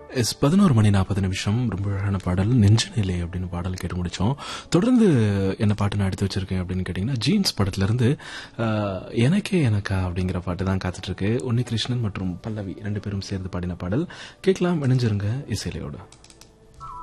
S 11:40 ரொம்ப அழகான பாடல் நெஞ்ச நிலை அப்படின்னு பாடல் கேட்டு முடிச்சோம். தொடர்ந்து என்ன பாட்டு நான் எடுத்து வச்சிருக்கேன் அப்படின்னு கேட்டீங்கன்னா, ஜீன்ஸ் படத்துல இருந்து எனக்கே எனக்கா அப்படிங்கிற பாட்டு தான் காத்துட்டு இருக்கு. உன்னிகிருஷ்ணன் மற்றும் பல்லவி 2 பேரும் சேர்ந்து பாடின பாடல் கேட்கலாம். இணைஞ்சிருங்க இசையிலையோட.